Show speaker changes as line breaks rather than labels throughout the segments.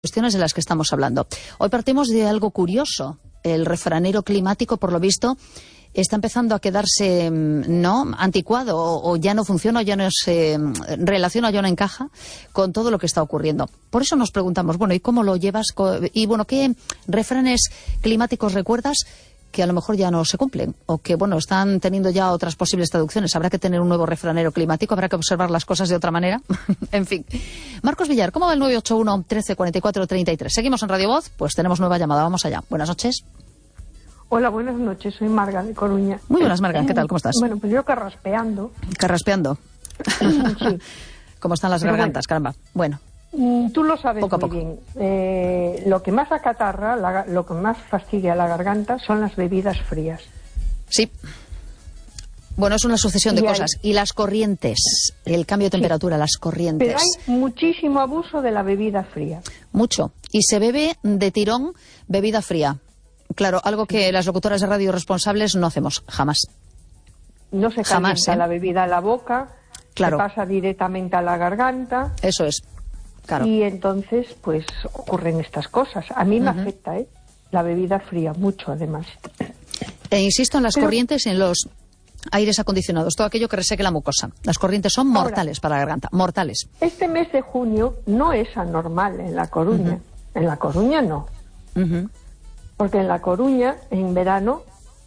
cuestiones de las que estamos hablando. Hoy partimos de algo curioso. El refranero climático, por lo visto, está empezando a quedarse anticuado o ya no funciona, ya no se relaciona, ya no encaja con todo lo que está ocurriendo. Por eso nos preguntamos, bueno, ¿y cómo lo llevas? Y bueno, ¿qué refranes climáticos recuerdas que a lo mejor ya no se cumplen o que, bueno, están teniendo ya otras posibles traducciones? ¿Habrá que tener un nuevo refranero climático? ¿Habrá que observar las cosas de otra manera? En fin. Marcos Villar, ¿cómo va el 981 13 44 33? ¿Seguimos en Radio Voz? Pues tenemos nueva llamada. Vamos allá. Buenas noches.
Hola, buenas noches. Soy Marga, de Coruña.
Muy buenas, Marga. ¿Qué tal? ¿Cómo estás?
Bueno, pues yo carraspeando.
¿Carraspeando?
Sí.
¿Cómo están las gargantas? Caramba. Bueno.
Tú lo sabes
poco a
muy
poco.
Bien. Lo que más acatarra, lo que más fastidia la garganta son las bebidas frías.
Sí. Bueno, es una sucesión de
Y
cosas. Y las corrientes, el cambio de temperatura, las corrientes.
Pero hay muchísimo abuso de la bebida fría.
Mucho. Y se bebe de tirón bebida fría. Claro, algo que las locutoras de radio responsables no hacemos, jamás.
No se calienta la bebida a la boca,
claro.
Se pasa directamente a la garganta.
Eso es, claro.
Y entonces, pues, ocurren estas cosas. A mí me afecta, la bebida fría, mucho además.
E insisto en las corrientes y en los aires acondicionados, todo aquello que reseque la mucosa. Las corrientes son mortales para la garganta, mortales.
Este mes de junio no es anormal en La Coruña. En La Coruña no. Porque en La Coruña, en verano,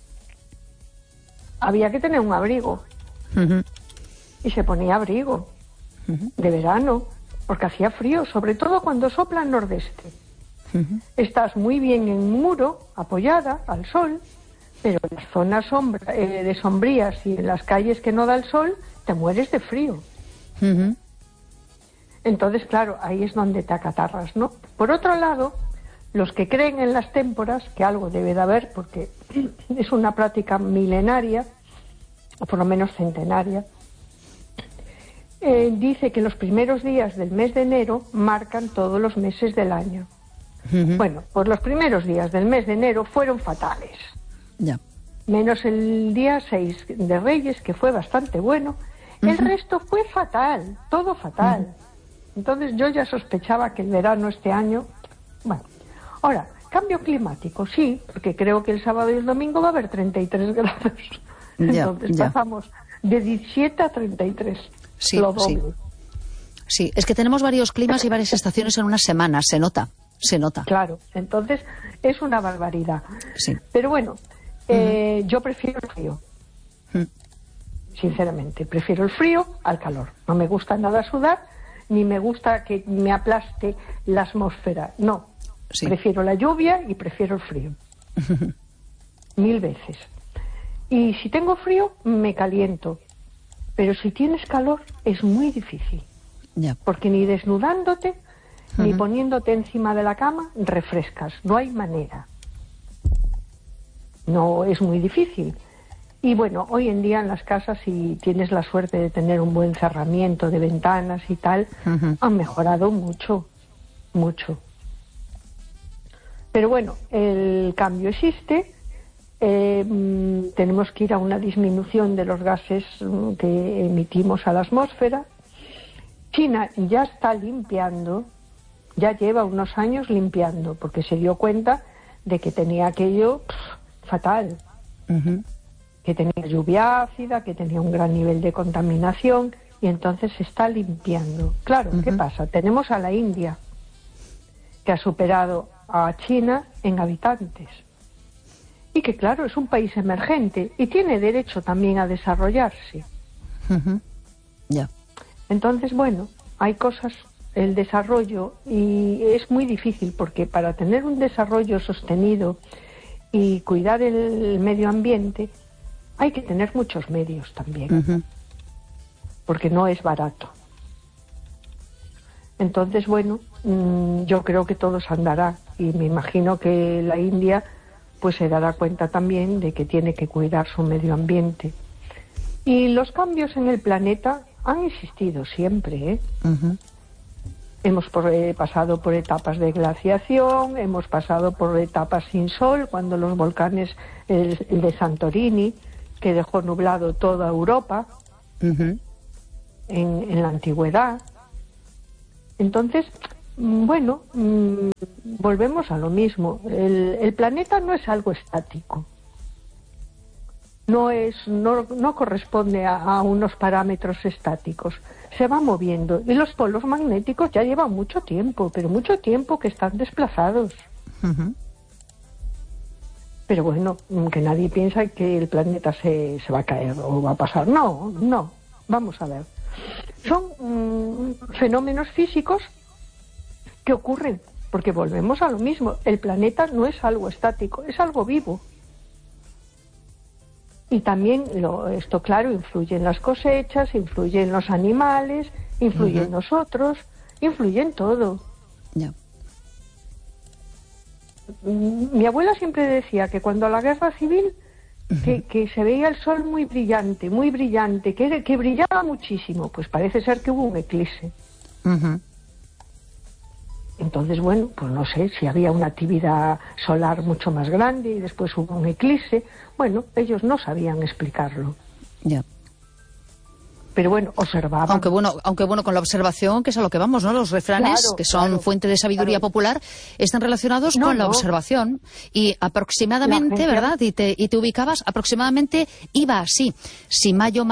había que tener un abrigo. Y se ponía abrigo de verano, porque hacía frío, sobre todo cuando sopla el nordeste. Estás muy bien en un muro, apoyada al sol, pero en las zonas de sombrías y en las calles que no da el sol, te mueres de frío. Entonces, claro, ahí es donde te acatarras, ¿no? Por otro lado, los que creen en las témporas, que algo debe de haber, porque es una práctica milenaria, o por lo menos centenaria, dice que los primeros días del mes de enero marcan todos los meses del año. Bueno, pues los primeros días del mes de enero fueron fatales. Ya. Menos el día 6 de Reyes, que fue bastante bueno. El resto fue fatal, todo fatal. Entonces yo ya sospechaba que el verano este año... Bueno, ahora, cambio climático, sí, porque creo que el sábado y el domingo va a haber 33 grados. Entonces pasamos de 17 a 33.
Sí,
lo doble.
Sí, es que tenemos varios climas y varias estaciones en una semana, se nota.
Claro, entonces es una barbaridad.
Sí.
Pero bueno, yo prefiero el frío. Sinceramente, prefiero el frío al calor. No me gusta nada sudar, ni me gusta que me aplaste la atmósfera. No, prefiero la lluvia y prefiero el frío. 1000 veces. Y si tengo frío, me caliento. Pero si tienes calor, es muy difícil. Porque ni desnudándote, ni poniéndote encima de la cama, refrescas. No hay manera. No, es muy difícil. Y bueno, hoy en día en las casas, si tienes la suerte de tener un buen cerramiento de ventanas y tal, han mejorado mucho, mucho. Pero bueno, el cambio existe. Tenemos que ir a una disminución de los gases que emitimos a la atmósfera. China ya está limpiando, ya lleva unos años limpiando, porque se dio cuenta de que tenía aquello fatal, que tenía lluvia ácida, que tenía un gran nivel de contaminación, y entonces se está limpiando. Claro, ¿qué pasa? Tenemos a la India, que ha superado a China en habitantes. Y que, claro, es un país emergente y tiene derecho también a desarrollarse. Entonces, bueno, hay cosas, el desarrollo, y es muy difícil porque para tener un desarrollo sostenido y cuidar el medio ambiente hay que tener muchos medios también, porque no es barato. Entonces, bueno, yo creo que todo se andará y me imagino que la India pues se dará cuenta también de que tiene que cuidar su medio ambiente. Y los cambios en el planeta han existido siempre, Hemos pasado por etapas de glaciación, hemos pasado por etapas sin sol, cuando los volcanes, el de Santorini, que dejó nublado toda Europa, en la antigüedad. Entonces, Bueno, volvemos a lo mismo. El planeta no es algo estático. No corresponde a unos parámetros estáticos. Se va moviendo. Y los polos magnéticos ya llevan mucho tiempo, pero mucho tiempo que están desplazados.
Uh-huh.
Pero bueno, que nadie piensa que el planeta se va a caer o va a pasar. No. Vamos a ver. Son fenómenos físicos que ocurren, porque volvemos a lo mismo. El planeta no es algo estático, es algo vivo. Y también esto, claro, influye en las cosechas, influye en los animales, influye en nosotros, influye en todo.
Yeah.
Mi abuela siempre decía que cuando la guerra civil, que se veía el sol muy brillante, que brillaba muchísimo, pues parece ser que hubo un eclipse.
Uh-huh.
Entonces, bueno, pues no sé si había una actividad solar mucho más grande y después hubo un eclipse. Bueno, ellos no sabían explicarlo.
Ya. Yeah.
Pero bueno, observaban.
Aunque bueno, con la observación, que es a lo que vamos, ¿no? Los refranes, claro, que son fuente de sabiduría popular, están relacionados con la observación. Y aproximadamente, ¿verdad? Y te ubicabas, aproximadamente iba así. Si marzo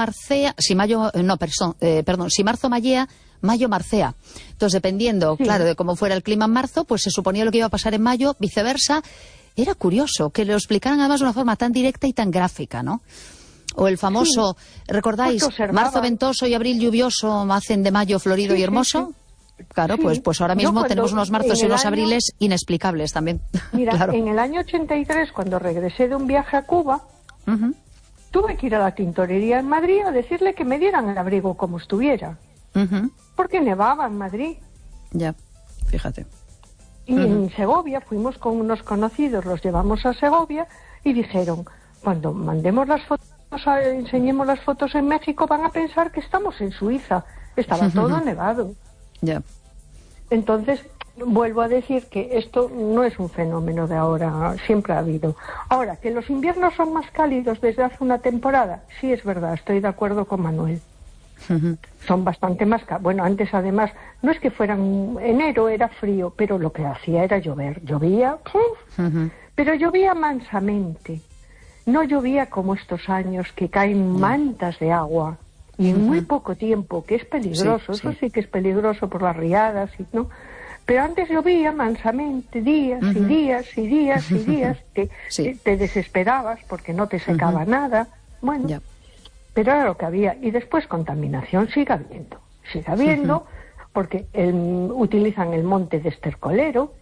mallea, mayo marcea. Entonces, dependiendo, claro, de cómo fuera el clima en marzo, pues se suponía lo que iba a pasar en mayo, viceversa. Era curioso que lo explicaran además de una forma tan directa y tan gráfica, ¿no? O el famoso, ¿recordáis? Marzo ventoso y abril lluvioso hacen de mayo florido y hermoso. Sí. Claro, pues ahora mismo tenemos unos marzos y unos abriles inexplicables también.
Mira,
claro.
En el año 83, cuando regresé de un viaje a Cuba, tuve que ir a la tintorería en Madrid a decirle que me dieran el abrigo como estuviera. Porque nevaba en Madrid.
Ya, fíjate.
Y en Segovia fuimos con unos conocidos, los llevamos a Segovia y dijeron, cuando mandemos las fotos, enseñemos las fotos en México, van a pensar que estamos en Suiza. Estaba todo nevado.
Ya.
Entonces, vuelvo a decir que esto no es un fenómeno de ahora, siempre ha habido. Ahora, que los inviernos son más cálidos desde hace una temporada, sí es verdad, estoy de acuerdo con Manuel. Son bastante más cálidos. Bueno, antes además, no es que fueran enero, era frío, pero lo que hacía era llover. Llovía, pero llovía mansamente. No llovía como estos años que caen mantas de agua y en muy poco tiempo, que es peligroso. Eso sí que es peligroso por las riadas, ¿no? Pero antes llovía mansamente, días y días y días y días, que te desesperabas porque no te secaba nada. Bueno, pero era lo que había. Y después contaminación sigue habiendo, porque utilizan el monte de estercolero,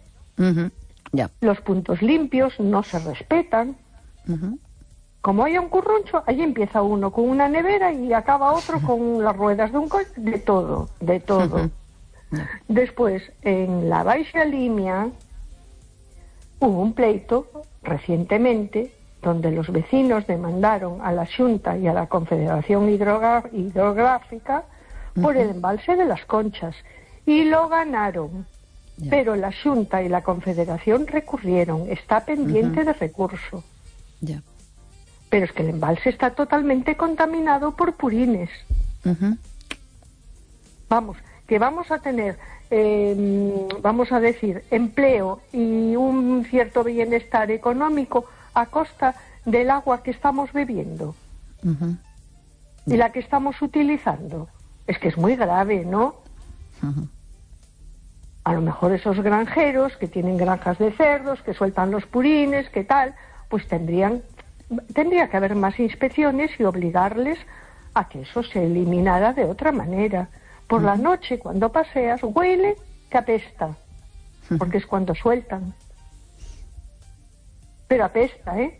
los puntos limpios no se respetan. Como haya un curruncho, allí empieza uno con una nevera y acaba otro con las ruedas de un coche, de todo. Después, en la Baixa Limia, hubo un pleito recientemente donde los vecinos demandaron a la Xunta y a la Confederación Hidrográfica por el embalse de las Conchas y lo ganaron. Pero la Xunta y la Confederación recurrieron, está pendiente de recurso. Pero es que el embalse está totalmente contaminado por purines. Vamos, que vamos a tener, vamos a decir, empleo y un cierto bienestar económico a costa del agua que estamos bebiendo y la que estamos utilizando. Es que es muy grave, ¿no? A lo mejor esos granjeros que tienen granjas de cerdos, que sueltan los purines, que tal, pues tendría que haber más inspecciones y obligarles a que eso se eliminara de otra manera. Por la noche, cuando paseas, huele que apesta, porque es cuando sueltan. Pero apesta, ¿eh?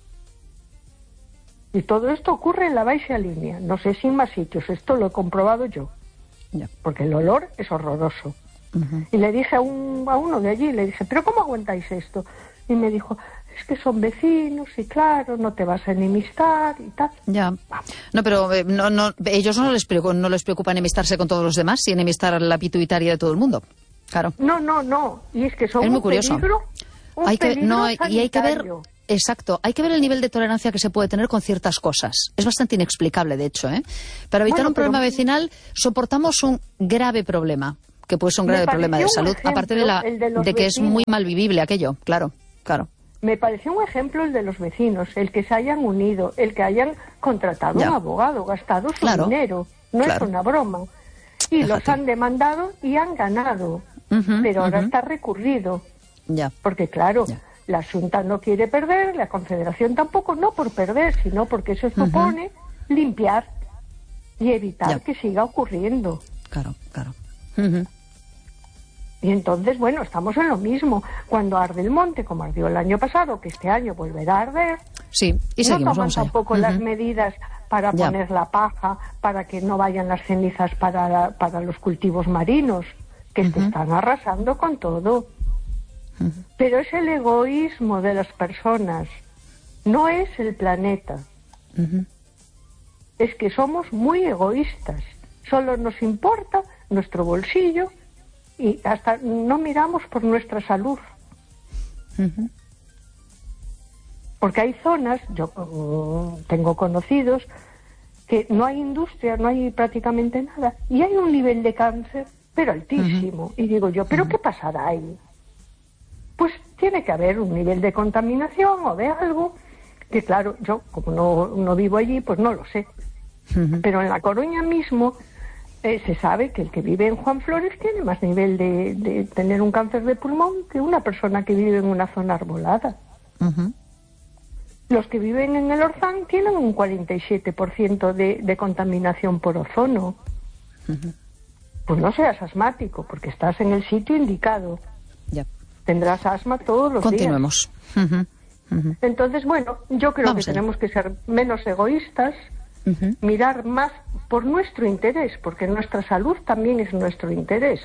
Y todo esto ocurre en la Baixa Línea. No sé si en más sitios, esto lo he comprobado yo. Porque el olor es horroroso. Y le dije a uno de allí, le dije, ¿pero cómo aguantáis esto? Y me dijo, es que son vecinos y claro, no te vas a enemistar y tal.
Ya. No, pero ellos no les preocupa enemistarse con todos los demás y enemistar la pituitaria de todo el mundo. Claro.
No. Y es que son
muy curioso. Hay que ver, exacto, hay que ver el nivel de tolerancia que se puede tener con ciertas cosas. Es bastante inexplicable, de hecho, ¿eh? Para evitar un problema vecinal soportamos un grave problema. que puede ser un grave problema de salud, aparte de que es muy mal vivible aquello, claro.
Me pareció un ejemplo el de los vecinos, el que se hayan unido, el que hayan contratado un abogado, gastado su dinero, no es una broma. Y los han demandado y han ganado, pero ahora está recurrido. Porque claro, la Xunta no quiere perder, la Confederación tampoco, no por perder, sino porque eso supone limpiar y evitar que siga ocurriendo.
Claro.
Y entonces, bueno, estamos en lo mismo. Cuando arde el monte, como ardió el año pasado, que este año volverá a arder,
sí, y seguimos,
no toman tampoco las medidas para poner la paja, para que no vayan las cenizas para los cultivos marinos, que se están arrasando con todo. Pero es el egoísmo de las personas, no es el planeta. Es que somos muy egoístas, solo nos importa nuestro bolsillo y hasta no miramos por nuestra salud. Porque hay zonas, yo tengo conocidos, que no hay industria, no hay prácticamente nada, y hay un nivel de cáncer, pero altísimo. Y digo yo, ¿pero qué pasará ahí? Pues tiene que haber un nivel de contaminación o de algo, que claro, yo como no vivo allí, pues no lo sé. Pero en La Coruña mismo se sabe que el que vive en Juan Flores tiene más nivel de tener un cáncer de pulmón que una persona que vive en una zona arbolada. Los que viven en el Orzán tienen un 47% de contaminación por ozono. Pues no seas asmático, porque estás en el sitio indicado. Tendrás asma todos los días.
Continuemos.
Entonces, bueno, yo creo que tenemos que ser menos egoístas, mirar más por nuestro interés, porque nuestra salud también es nuestro interés.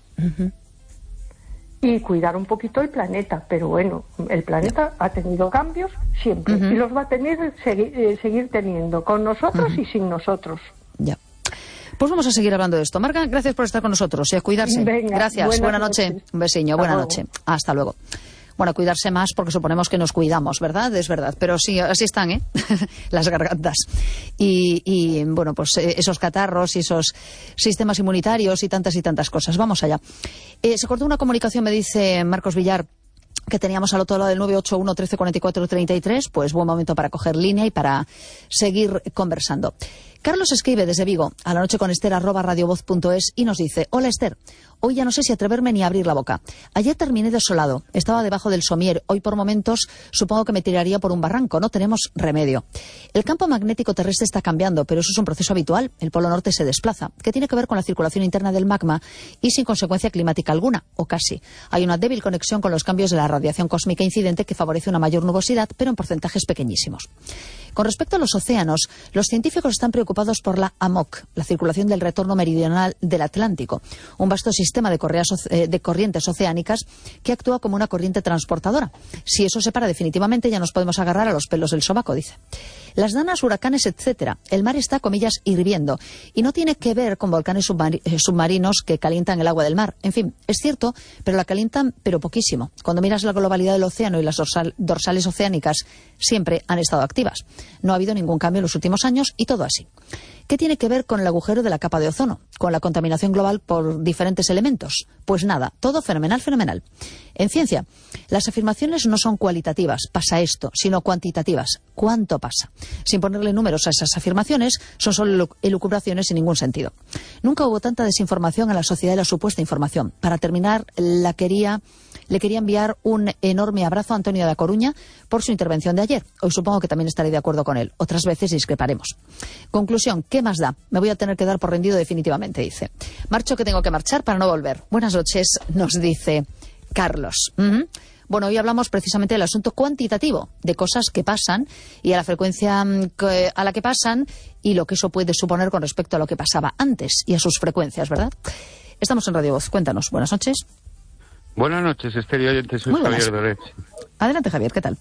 Y cuidar un poquito el planeta. Pero bueno, el planeta ha tenido cambios siempre y los va a tener seguir teniendo, con nosotros y sin nosotros.
Pues vamos a seguir hablando de esto. Marga, gracias por estar con nosotros y a cuidarse.
Venga,
gracias, buena noche. Un besiño, buena noche. Hasta luego. Bueno, cuidarse más porque suponemos que nos cuidamos, ¿verdad? Es verdad, pero sí, así están, las gargantas. Y bueno, pues esos catarros y esos sistemas inmunitarios y tantas cosas. Vamos allá. Se cortó una comunicación, me dice Marcos Villar, que teníamos al otro lado del 981 13 44 33, pues buen momento para coger línea y para seguir conversando. Carlos escribe desde Vigo, a la noche con Esther @radiovoz.es, y nos dice: hola Esther, hoy ya no sé si atreverme ni a abrir la boca. Ayer terminé desolado, estaba debajo del somier, hoy por momentos supongo que me tiraría por un barranco, no tenemos remedio. El campo magnético terrestre está cambiando, pero eso es un proceso habitual, el polo norte se desplaza, que tiene que ver con la circulación interna del magma y sin consecuencia climática alguna, o casi. Hay una débil conexión con los cambios de la radiación cósmica incidente que favorece una mayor nubosidad, pero en porcentajes pequeñísimos. Con respecto a los océanos, los científicos están preocupados por la AMOC, la circulación del retorno meridional del Atlántico, un vasto sistema de corrientes oceánicas que actúa como una corriente transportadora. Si eso se para definitivamente, ya nos podemos agarrar a los pelos del sobaco, dice. Las danas, huracanes, etcétera. El mar está, comillas, hirviendo. Y no tiene que ver con volcanes submarinos que calientan el agua del mar. En fin, es cierto, pero la calientan, pero poquísimo. Cuando miras la globalidad del océano y las dorsales oceánicas, siempre han estado activas. No ha habido ningún cambio en los últimos años y todo así. ¿Qué tiene que ver con el agujero de la capa de ozono? ¿Con la contaminación global por diferentes elementos? Pues nada, todo fenomenal. En ciencia, las afirmaciones no son cualitativas, pasa esto, sino cuantitativas. ¿Cuánto pasa? Sin ponerle números a esas afirmaciones, son solo elucubraciones sin ningún sentido. Nunca hubo tanta desinformación en la sociedad de la supuesta información. Para terminar, le quería enviar un enorme abrazo a Antonio de A Coruña por su intervención de ayer. Hoy supongo que también estaré de acuerdo con él. Otras veces discreparemos. Conclusión, ¿qué más da? Me voy a tener que dar por rendido definitivamente, dice. Marcho, que tengo que marchar para no volver. Buenas noches, nos dice Carlos. Bueno, hoy hablamos precisamente del asunto cuantitativo, de cosas que pasan y a la frecuencia a la que pasan y lo que eso puede suponer con respecto a lo que pasaba antes y a sus frecuencias, ¿verdad? Estamos en Radio Voz. Cuéntanos. Buenas noches.
Buenas noches, Esther y oyentes. Soy Javier Doret.
Adelante, Javier. ¿Qué tal?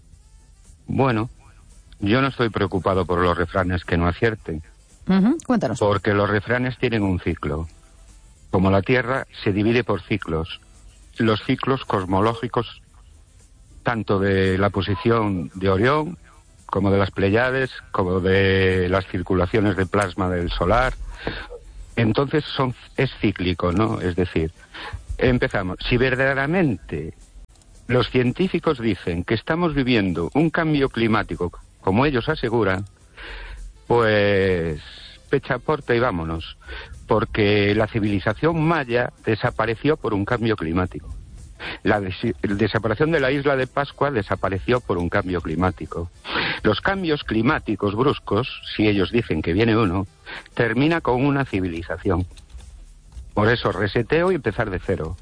Bueno, yo no estoy preocupado por los refranes que no acierten.
Cuéntanos.
Porque los refranes tienen un ciclo. Como la Tierra se divide por ciclos. Los ciclos cosmológicos, tanto de la posición de Orión, como de las Pléyades, como de las circulaciones de plasma del solar, Entonces es cíclico, ¿no? Es decir, empezamos. Si verdaderamente los científicos dicen que estamos viviendo un cambio climático, como ellos aseguran, pues pechaporte y vámonos, porque la civilización maya desapareció por un cambio climático. La desaparición de la isla de Pascua desapareció por un cambio climático. Los cambios climáticos bruscos, si ellos dicen que viene uno, termina con una civilización. Por eso, reseteo y empezar de cero.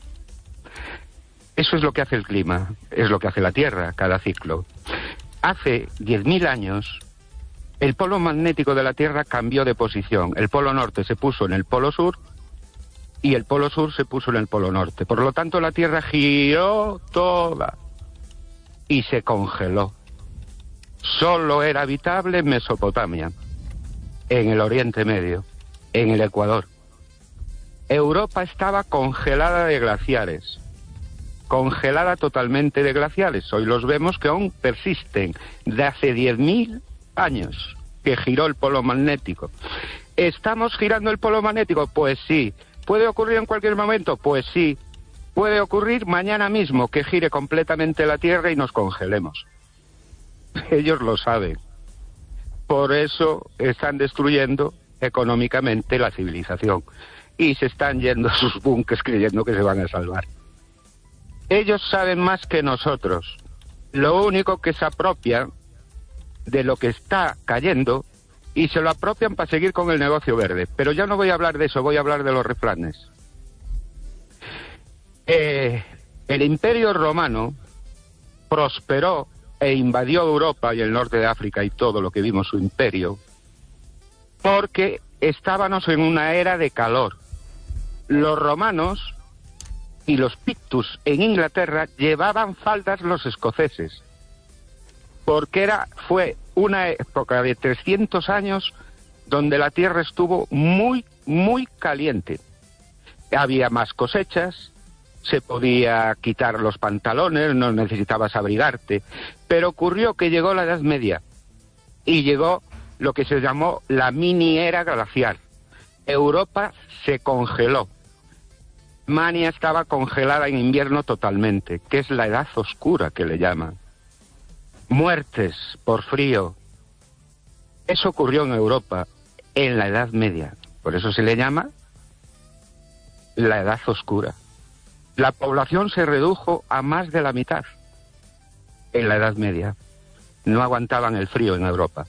Eso es lo que hace el clima, es lo que hace la Tierra, cada ciclo. Hace 10.000 años, el polo magnético de la Tierra cambió de posición. El polo norte se puso en el polo sur y el polo sur se puso en el polo norte. Por lo tanto, la Tierra giró toda y se congeló. Solo era habitable en Mesopotamia, en el Oriente Medio, en el Ecuador. Europa estaba congelada de glaciares, congelada totalmente de glaciares. Hoy los vemos que aún persisten de hace 10.000 años que giró el polo magnético. ¿Estamos girando el polo magnético? Pues sí. ¿Puede ocurrir en cualquier momento? Pues sí. Puede ocurrir mañana mismo que gire completamente la Tierra y nos congelemos. Ellos lo saben. Por eso están destruyendo económicamente la civilización y se están yendo a sus búnkers creyendo que se van a salvar. Ellos saben más que nosotros. Lo único que se apropian de lo que está cayendo y se lo apropian para seguir con el negocio verde. Pero ya no voy a hablar de eso, voy a hablar de los refranes. El Imperio Romano prosperó e invadió Europa y el norte de África y todo lo que vimos su imperio porque estábamos en una era de calor. Los romanos y los Pictus en Inglaterra llevaban faldas los escoceses, porque fue una época de 300 años donde la tierra estuvo muy, muy caliente. Había más cosechas, se podía quitar los pantalones, no necesitabas abrigarte, pero ocurrió que llegó la Edad Media y llegó lo que se llamó la mini era glacial. Europa se congeló. Mania estaba congelada en invierno totalmente, que es la edad oscura que le llaman. Muertes por frío. Eso ocurrió en Europa en la Edad Media. Por eso se le llama la edad oscura. La población se redujo a más de la mitad en la Edad Media. No aguantaban el frío en Europa.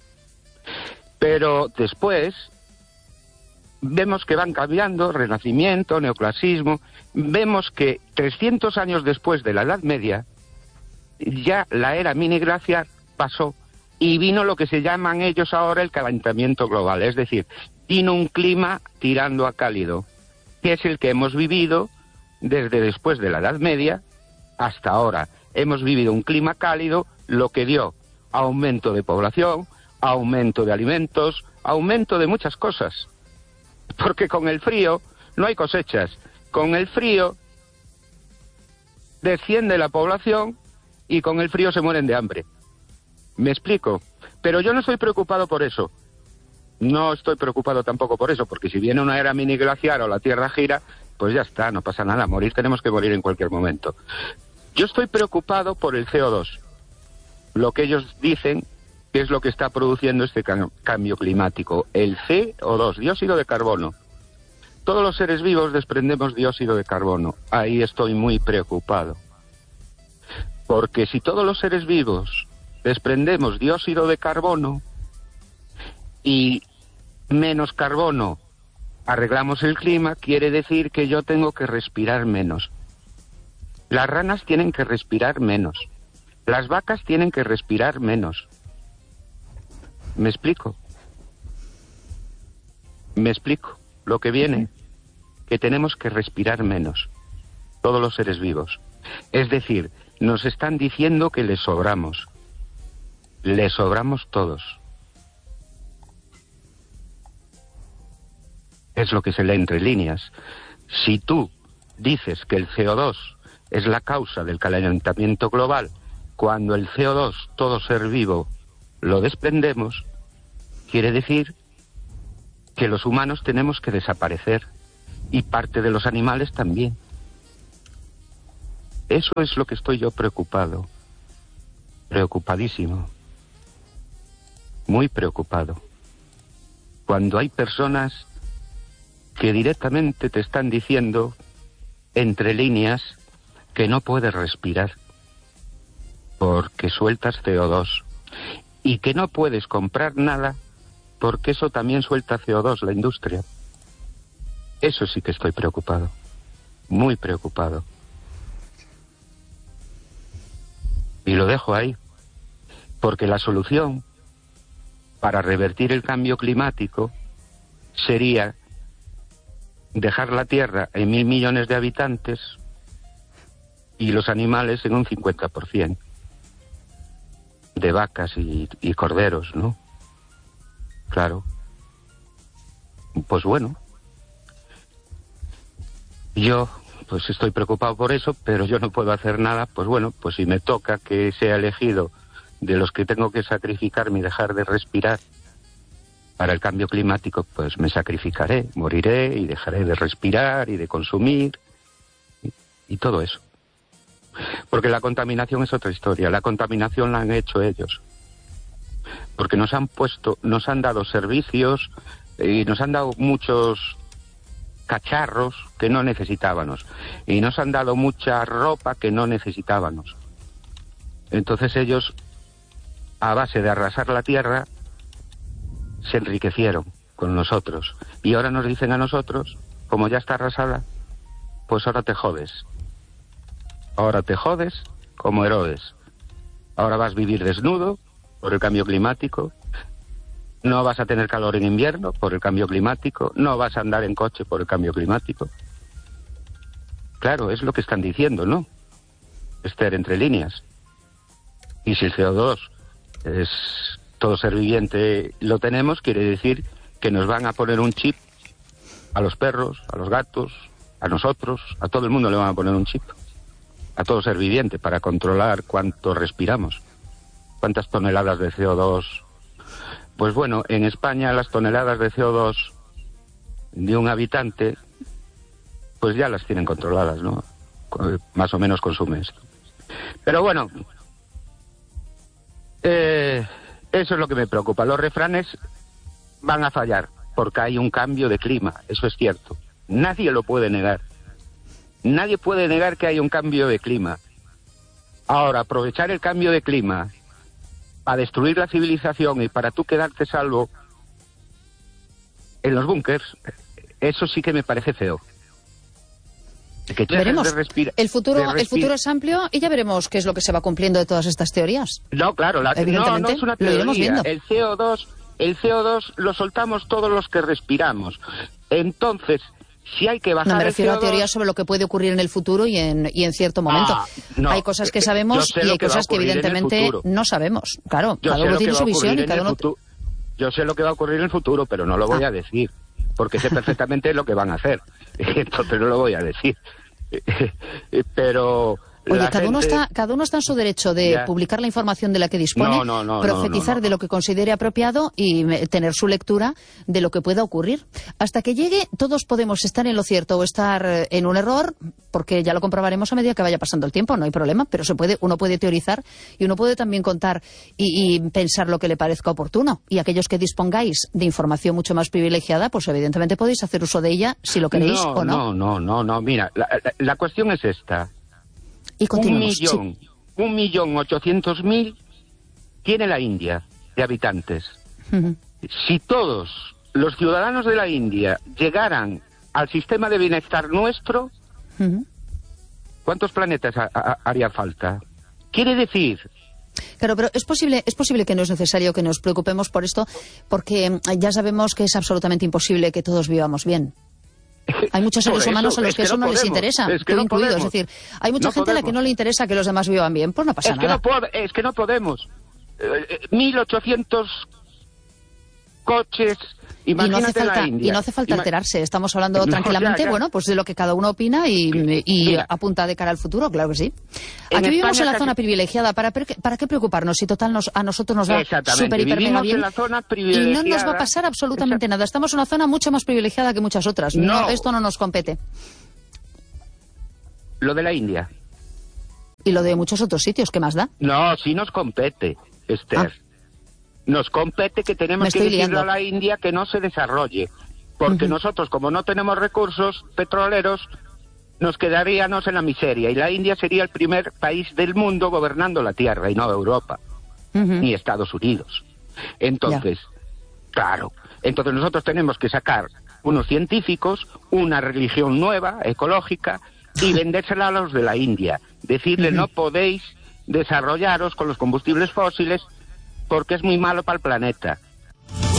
Pero después vemos que van cambiando, Renacimiento, Neoclasismo. Vemos que 300 años después de la Edad Media, ya la era miniglaciar pasó y vino lo que se llaman ellos ahora el calentamiento global. Es decir, vino un clima tirando a cálido, que es el que hemos vivido desde después de la Edad Media hasta ahora. Hemos vivido un clima cálido, lo que dio aumento de población, aumento de alimentos, aumento de muchas cosas. Porque con el frío no hay cosechas. Con el frío desciende la población y con el frío se mueren de hambre. ¿Me explico? Pero yo no estoy preocupado por eso. No estoy preocupado tampoco por eso, porque si viene una era mini glaciar o la Tierra gira, pues ya está, no pasa nada. Morir tenemos que morir en cualquier momento. Yo estoy preocupado por el CO2. Lo que ellos dicen que es lo que está produciendo este cambio climático. El CO2, dióxido de carbono. Todos los seres vivos desprendemos dióxido de carbono. Ahí estoy muy preocupado. Porque si todos los seres vivos desprendemos dióxido de carbono y menos carbono arreglamos el clima, quiere decir que yo tengo que respirar menos. Las ranas tienen que respirar menos. Las vacas tienen que respirar menos. ¿Me explico? ¿Me explico? Lo que viene, que tenemos que respirar menos, todos los seres vivos. Es decir, nos están diciendo que les sobramos todos. Es lo que se lee entre líneas. Si tú dices que el CO2 es la causa del calentamiento global, cuando el CO2, todo ser vivo, lo desprendemos, quiere decir que los humanos tenemos que desaparecer, y parte de los animales también. Eso es lo que estoy yo preocupado, preocupadísimo, muy preocupado. Cuando hay personas que directamente te están diciendo, entre líneas, que no puedes respirar porque sueltas CO2 y que no puedes comprar nada porque eso también suelta CO2, la industria. Eso sí que estoy preocupado, muy preocupado. Y lo dejo ahí, porque la solución para revertir el cambio climático sería dejar la Tierra en 1.000 millones de habitantes y los animales en un 50%, de vacas y corderos, ¿no? Claro. Pues bueno, yo pues estoy preocupado por eso, pero yo no puedo hacer nada. Pues bueno, pues si me toca que sea elegido de los que tengo que sacrificarme y dejar de respirar para el cambio climático, pues me sacrificaré, moriré y dejaré de respirar y de consumir y todo eso. Porque la contaminación es otra historia. La contaminación la han hecho ellos. Porque nos han dado servicios y nos han dado muchos cacharros que no necesitábamos. Y nos han dado mucha ropa que no necesitábamos. Entonces ellos, a base de arrasar la tierra, se enriquecieron con nosotros. Y ahora nos dicen a nosotros, como ya está arrasada, pues ahora te jodes. Ahora te jodes como Herodes. Ahora vas a vivir desnudo por el cambio climático. No vas a tener calor en invierno por el cambio climático. No vas a andar en coche por el cambio climático. Claro, es lo que están diciendo, ¿no? Esther, entre líneas. Y si el CO2 es todo ser viviente, lo tenemos, quiere decir que nos van a poner un chip a los perros, a los gatos, a nosotros, a todo el mundo le van a poner un chip. A todo ser viviente, para controlar cuánto respiramos, cuántas toneladas de CO2. Pues bueno, en España las toneladas de CO2 de un habitante, pues ya las tienen controladas, ¿no? Más o menos consume esto. Pero bueno, eso es lo que me preocupa. Los refranes van a fallar, porque hay un cambio de clima, eso es cierto. Nadie lo puede negar. Nadie puede negar que hay un cambio de clima. Ahora, aprovechar el cambio de clima para destruir la civilización y para tú quedarte salvo en los búnkers, eso sí que me parece feo. Que
veremos. El futuro es amplio y ya veremos qué es lo que se va cumpliendo de todas estas teorías.
No, claro, no es una teoría. Lo iremos viendo. El CO2 lo soltamos todos los que respiramos. Entonces, si hay que bajar
no, me refiero
el CO2...
a teorías sobre lo que puede ocurrir en el futuro y en cierto momento.
No,
hay cosas que sabemos y hay cosas que evidentemente no sabemos. Claro, cada uno tiene su visión y cada uno...
Yo sé lo que va a ocurrir en el futuro, pero no lo voy a decir, porque sé perfectamente lo que van a hacer. Entonces no lo voy a decir. Pero...
Oye, cada uno está en su derecho de publicar la información de la que dispone, profetizar de lo que considere apropiado y tener su lectura de lo que pueda ocurrir. Hasta que llegue, todos podemos estar en lo cierto o estar en un error, porque ya lo comprobaremos a medida que vaya pasando el tiempo, no hay problema, pero uno puede teorizar y uno puede también contar y pensar lo que le parezca oportuno. Y aquellos que dispongáis de información mucho más privilegiada, pues evidentemente podéis hacer uso de ella si lo queréis o no.
No, mira, la cuestión es esta.
Y
1.800.000 tiene la India de habitantes. Si todos los ciudadanos de la India llegaran al sistema de bienestar nuestro, ¿cuántos planetas haría falta? Quiere decir...
Claro, pero es posible que no es necesario que nos preocupemos por esto, porque ya sabemos que es absolutamente imposible que todos vivamos bien. Hay muchos seres humanos a los que eso no les interesa, tú incluido. Es decir, hay mucha gente a la que no le interesa que los demás vivan bien, pues no pasa nada.
Es que no podemos. 1.800 coches
Y no hace
Imagínate
falta,
la India.
y no hace falta alterarse. Estamos hablando tranquilamente,
ya.
bueno, pues de lo que cada uno opina y
Mira.
apunta de cara al futuro, claro que sí.
En
Aquí vivimos
España
en la
casi-
zona privilegiada. ¿Para qué preocuparnos? Si total a nosotros nos va
Exactamente.
súper, hiper, mega
Vivimos
bien.
en la zona
Y no
privilegiada.
nos va a pasar absolutamente nada. Estamos en una zona mucho más privilegiada que muchas otras.
No.
Esto no nos compete.
Lo de la India.
Y lo de muchos otros sitios, ¿qué más da?
No, sí nos compete, Esther. Nos compete que
Me
tenemos que
estoy
decirle
liando.
a la India que no se desarrolle. Porque nosotros, como no tenemos recursos petroleros, nos quedaríamos en la miseria. Y la India sería el primer país del mundo gobernando la Tierra, y no Europa, ni Estados Unidos. Entonces, claro, entonces nosotros tenemos que sacar unos científicos, una religión nueva, ecológica, y vendérsela a los de la India. Decirle, no podéis desarrollaros con los combustibles fósiles porque es muy malo para el planeta.